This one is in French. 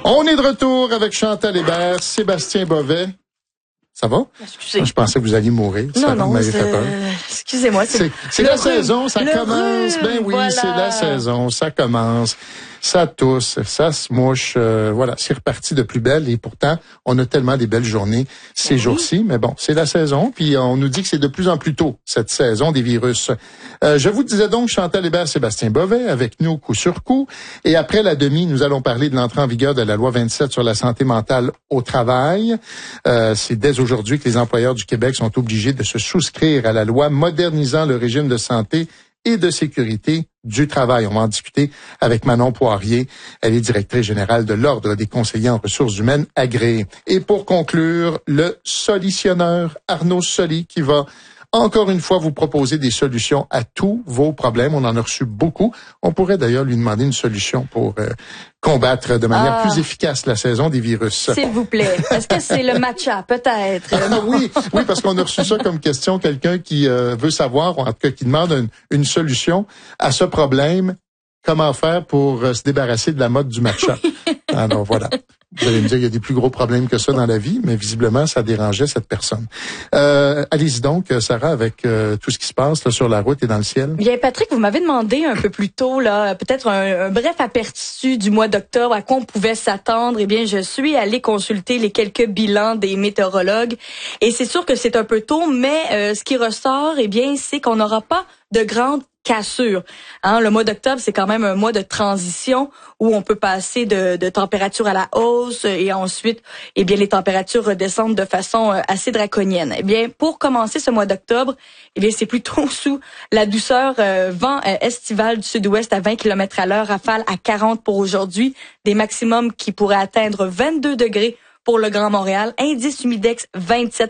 On est de retour avec Chantal Hébert, Sébastien Bovet. Ça va? Excusez. Je pensais que vous alliez mourir. Ça m'avait fait peur. Excusez-moi. C'est la saison, ça commence. Ben oui, voilà. C'est la saison, ça commence. Ça tousse, ça se mouche. Voilà, c'est reparti de plus belle. Et pourtant, on a tellement des belles journées ces jours-ci. Mais bon, c'est la saison. Puis on nous dit que c'est de plus en plus tôt, cette saison des virus. Je vous disais donc Chantal Hébert, Sébastien Bovet, avec nous coup sur coup. Et après la demi, nous allons parler de l'entrée en vigueur de la loi 27 sur la santé mentale au travail. C'est dès aujourd'hui que les employeurs du Québec sont obligés de se souscrire à la loi modernisant le régime de santé et de sécurité du travail. On va en discuter avec Manon Poirier. Elle est directrice générale de l'Ordre des conseillers en ressources humaines agréés. Et pour conclure, le solutionneur Arnaud Soli qui va encore une fois vous proposer des solutions à tous vos problèmes. On en a reçu beaucoup. On pourrait d'ailleurs lui demander une solution pour combattre de manière plus efficace la saison des virus. S'il vous plaît. Est-ce que c'est le matcha? Peut-être. Oui, parce qu'on a reçu ça comme question. Quelqu'un qui veut savoir, ou en tout cas qui demande une solution à ce problème. Comment faire pour se débarrasser de la mode du matcha? Alors voilà. Vous allez me dire, il y a des plus gros problèmes que ça dans la vie, mais visiblement, ça dérangeait cette personne. Allez-y donc, Sarah, avec tout ce qui se passe là, sur la route et dans le ciel. Bien, Patrick, vous m'avez demandé un peu plus tôt, là, peut-être un bref aperçu du mois d'octobre, à quoi on pouvait s'attendre. Eh bien, je suis allée consulter les quelques bilans des météorologues. Et c'est sûr que c'est un peu tôt, mais ce qui ressort, eh bien, c'est qu'on n'aura pas de grandes cassure. Le mois d'octobre, c'est quand même un mois de transition où on peut passer de température à la hausse et ensuite, eh bien, les températures redescendent de façon assez draconienne. Eh bien, pour commencer ce mois d'octobre, eh bien, c'est plutôt sous la douceur, vent estival du sud-ouest à 20 km/h, rafale à 40 pour aujourd'hui, des maximums qui pourraient atteindre 22 degrés pour le Grand Montréal, indice humidex 27